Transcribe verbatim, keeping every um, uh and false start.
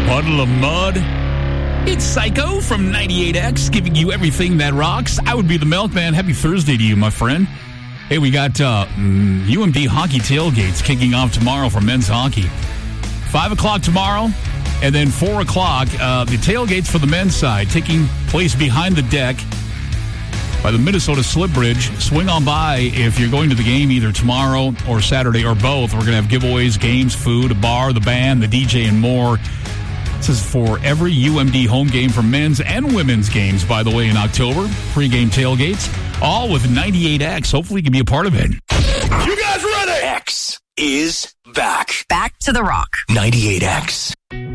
Puddle of Mud. It's Psycho from ninety-eight X, giving you everything that rocks. I would be the Milkman. Happy Thursday to you, my friend. Hey, we got uh, U M D hockey tailgates kicking off tomorrow for men's hockey. Five o'clock tomorrow, and then four o'clock, uh, the tailgates for the men's side taking place behind the deck by the Minnesota Slip Bridge. Swing on by if you're going to the game either tomorrow or Saturday or both. We're going to have giveaways, games, food, a bar, the band, the D J, and more. This is for every U M D home game for men's and women's games, by the way, in October. Pre-game tailgates, all with ninety-eight X. Hopefully you can be a part of it. You guys ready? X is back. Back to the rock. ninety-eight X.